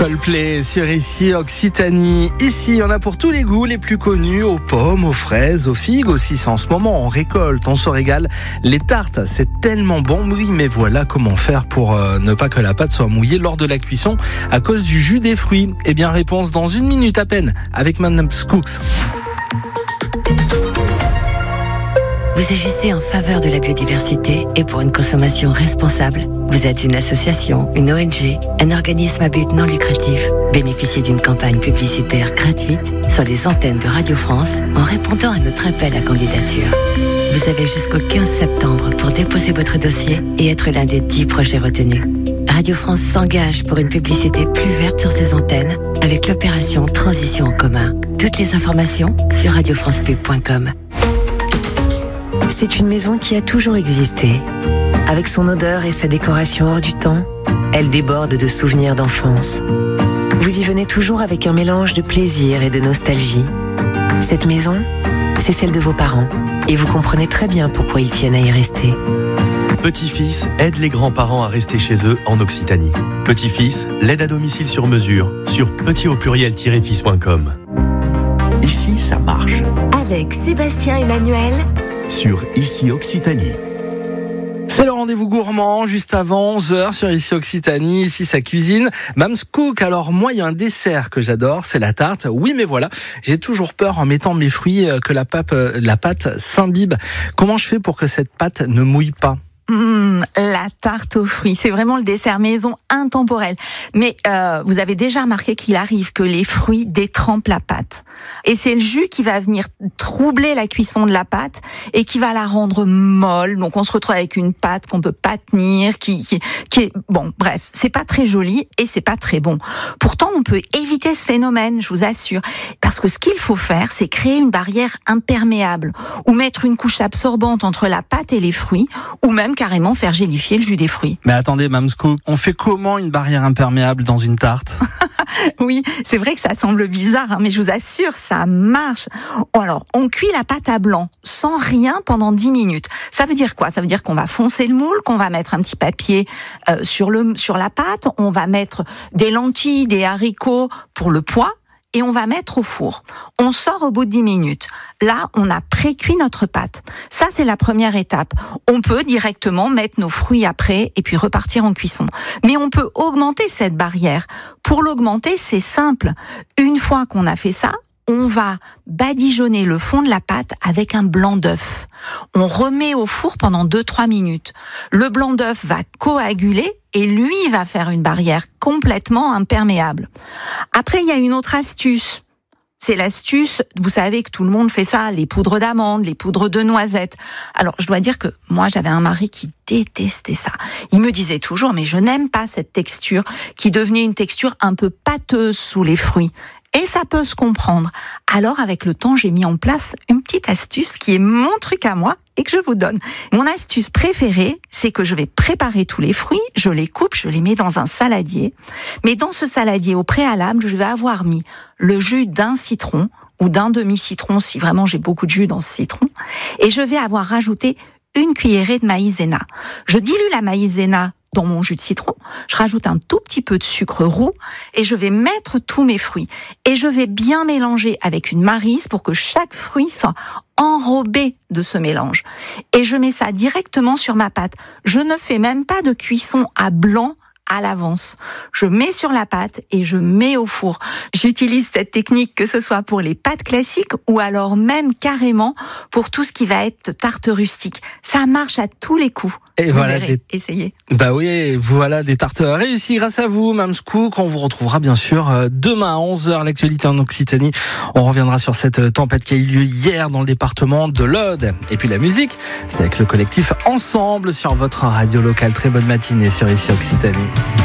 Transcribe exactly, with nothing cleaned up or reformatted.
Coldplay sur Ici Occitanie. Ici, on a pour tous les goûts, les plus connus, aux pommes, aux fraises, aux figues aussi. C'est en ce moment, on récolte, on se régale. Les tartes, c'est tellement bon. Oui, mais voilà comment faire pour euh, ne pas que la pâte soit mouillée lors de la cuisson à cause du jus des fruits. Eh bien, réponse dans une minute à peine avec Madame Cooks. Vous agissez en faveur de la biodiversité et pour une consommation responsable. Vous êtes une association, une O N G, un organisme à but non lucratif. Bénéficiez d'une campagne publicitaire gratuite sur les antennes de Radio France en répondant à notre appel à candidature. Vous avez jusqu'au quinze septembre pour déposer votre dossier et être l'un des dix projets retenus. Radio France s'engage pour une publicité plus verte sur ses antennes avec l'opération Transition en commun. Toutes les informations sur radio france pub point com. C'est une maison qui a toujours existé. Avec son odeur et sa décoration hors du temps, elle déborde de souvenirs d'enfance. Vous y venez toujours avec un mélange de plaisir et de nostalgie. Cette maison, c'est celle de vos parents. Et vous comprenez très bien pourquoi ils tiennent à y rester. Petit-fils aide les grands-parents à rester chez eux en Occitanie. Petit-fils, l'aide à domicile sur mesure sur petit au pluriel tiret fils point com. Ici, ça marche. Avec Sébastien Emmanuel sur Ici Occitanie. C'est le rendez-vous gourmand, juste avant onze heures sur Ici Occitanie, ici sa cuisine. Mams Cook, alors moi il y a un dessert que j'adore, c'est la tarte. Oui mais voilà, j'ai toujours peur en mettant mes fruits que la, pape, la pâte s'imbibe. Comment je fais pour que cette pâte ne mouille pas ? Mmh, la tarte aux fruits, c'est vraiment le dessert maison intemporel. Mais euh, vous avez déjà remarqué qu'il arrive que les fruits détrempent la pâte. Et c'est le jus qui va venir troubler la cuisson de la pâte et qui va la rendre molle. Donc on se retrouve avec une pâte qu'on peut pas tenir, qui, qui, qui est... Bon, bref, c'est pas très joli et c'est pas très bon. Pourtant, on peut éviter ce phénomène, je vous assure. Parce que ce qu'il faut faire, c'est créer une barrière imperméable ou mettre une couche absorbante entre la pâte et les fruits, ou même carrément faire gélifier le jus des fruits. Mais attendez, Mams Cook, on fait comment une barrière imperméable dans une tarte ? Oui, c'est vrai que ça semble bizarre, hein, mais je vous assure, ça marche. Alors, on cuit la pâte à blanc sans rien pendant dix minutes. Ça veut dire quoi ? Ça veut dire qu'on va foncer le moule, qu'on va mettre un petit papier euh, sur le sur la pâte, on va mettre des lentilles, des haricots pour le pois, et on va mettre au four. On sort au bout de dix minutes. Là, on a pré-cuit notre pâte. Ça, c'est la première étape. On peut directement mettre nos fruits après et puis repartir en cuisson. Mais on peut augmenter cette barrière. Pour l'augmenter, c'est simple. Une fois qu'on a fait ça, on va badigeonner le fond de la pâte avec un blanc d'œuf. On remet au four pendant deux à trois minutes. Le blanc d'œuf va coaguler et lui va faire une barrière complètement imperméable. Après, il y a une autre astuce. C'est l'astuce, vous savez que tout le monde fait ça, les poudres d'amandes, les poudres de noisettes. Alors, je dois dire que moi, j'avais un mari qui détestait ça. Il me disait toujours, mais je n'aime pas cette texture qui devenait une texture un peu pâteuse sous les fruits. Et ça peut se comprendre. Alors, avec le temps, j'ai mis en place une petite astuce qui est mon truc à moi et que je vous donne. Mon astuce préférée, c'est que je vais préparer tous les fruits, je les coupe, je les mets dans un saladier. Mais dans ce saladier, au préalable, je vais avoir mis le jus d'un citron ou d'un demi-citron, si vraiment j'ai beaucoup de jus dans ce citron. Et je vais avoir rajouté une cuillerée de maïzena. Je dilue la maïzena dans mon jus de citron, je rajoute un tout petit peu de sucre roux et je vais mettre tous mes fruits. Et je vais bien mélanger avec une maryse pour que chaque fruit soit enrobé de ce mélange. Et je mets ça directement sur ma pâte. Je ne fais même pas de cuisson à blanc à l'avance. Je mets sur la pâte et je mets au four. J'utilise cette technique que ce soit pour les pâtes classiques ou alors même carrément pour tout ce qui va être tarte rustique. Ça marche à tous les coups. Et vous voilà, verrez, des... essayez. Bah oui, voilà des tartes réussies grâce à vous, Mams Cook. On vous retrouvera bien sûr demain à onze heures, l'actualité en Occitanie. On reviendra sur cette tempête qui a eu lieu hier dans le département de l'Aude. Et puis la musique, c'est avec le collectif Ensemble sur votre radio locale. Très bonne matinée sur Ici Occitanie.